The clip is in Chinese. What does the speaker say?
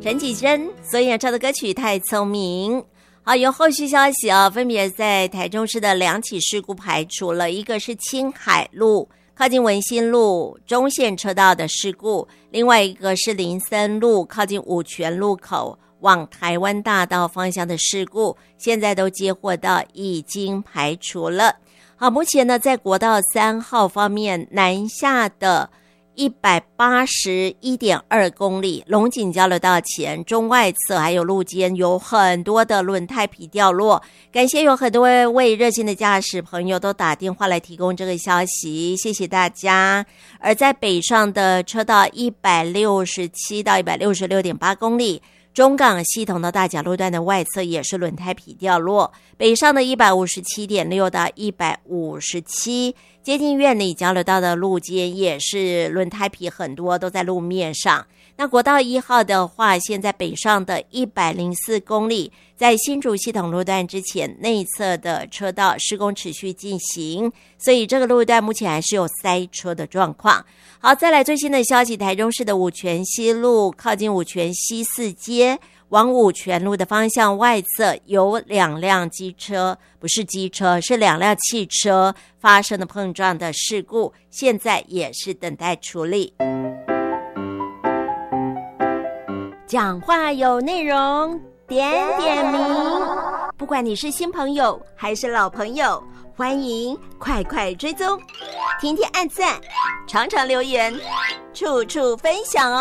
陈绮贞所演唱的歌曲《太聪明》。好，有后续消息分别在台中市的2起事故排除了，一个是青海路靠近文心路中线车道的事故，另外一个是林森路靠近五权路口往台湾大道方向的事故，现在都接获到，已经排除了。好，目前呢，在国道3号方面，南下的181.2公里，龙井交流道前中外侧还有路肩有很多的轮胎皮掉落，感谢有很多位热心的驾驶朋友都打电话来提供这个消息，谢谢大家。而在北上的车道167到166.8公里，中港系统的大甲路段的外侧也是轮胎皮掉落，北上的157.6到157，接近苑里交流道的路肩也是轮胎皮很多，都在路面上。那国道1号的话，现在北上的104公里，在新竹系统路段之前内侧的车道施工持续进行，所以这个路段目前还是有塞车的状况。好，再来最新的消息，台中市的五权西路靠近五权西4街往五权路的方向外侧有2辆机车，不是机车，是2辆汽车发生了碰撞的事故，现在也是等待处理。讲话有内容，点点名，不管你是新朋友还是老朋友，欢迎快快追踪，天天按赞，常常留言，处处分享哦。